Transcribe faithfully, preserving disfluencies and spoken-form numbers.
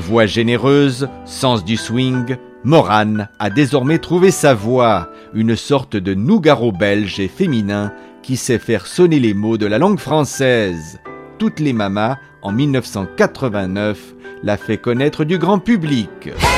Voix généreuse, sens du swing, Morane a désormais trouvé sa voix, une sorte de Nougaro belge et féminin qui sait faire sonner les mots de la langue française. Toutes les mamas, en mille neuf cent quatre-vingt-neuf, l'a fait connaître du grand public.